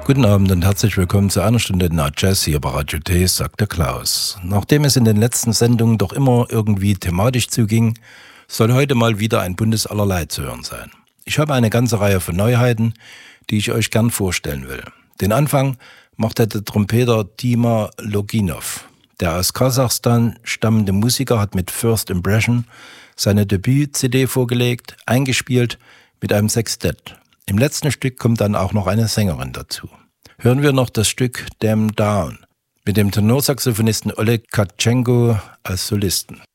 Guten Abend und herzlich willkommen zu einer Stunde Night Jazz hier bei Radio T, sagt der Klaus. Nachdem es in den letzten Sendungen doch immer irgendwie thematisch zuging, soll heute mal wieder ein buntes Allerlei zu hören sein. Ich habe eine ganze Reihe von Neuheiten, die ich euch gern vorstellen will. Den Anfang macht der Trompeter Dima Loginov. Der aus Kasachstan stammende Musiker hat mit First Impression seine Debüt-CD vorgelegt, eingespielt mit einem Sextett. Im letzten Stück kommt dann auch noch eine Sängerin dazu. Hören wir noch das Stück Damn Down mit dem Tenorsaxophonisten Oleg Katschenko als Solisten.